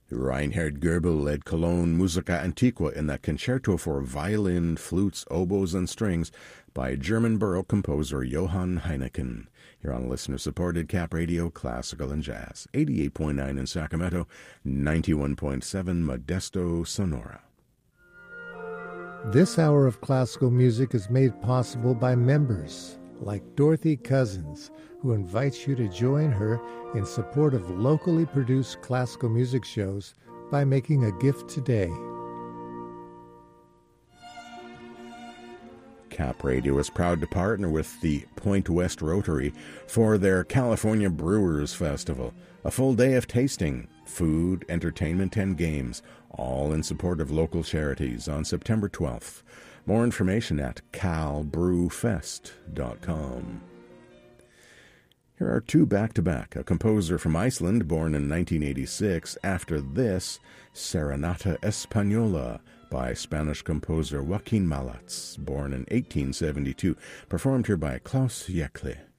Reinhard Goebel led Cologne Musica Antiqua in that concerto for violin, flutes, oboes, and strings by German Baroque composer Johann Heineken. Here on listener-supported Cap Radio, Classical and Jazz, 88.9 in Sacramento, 91.7 Modesto, Sonora. This hour of classical music is made possible by members like Dorothy Cousins, who invites you to join her in support of locally produced classical music shows by making a gift today. Cap Radio is proud to partner with the Point West Rotary for their California Brewers Festival, a full day of tasting, food, entertainment, and games, all in support of local charities on September 12th. More information at calbrewfest.com. Here are two back-to-back, a composer from Iceland born in 1986. After this, Serenata Española by Spanish composer Joaquin Malats, born in 1872, performed here by Klaus Jekle.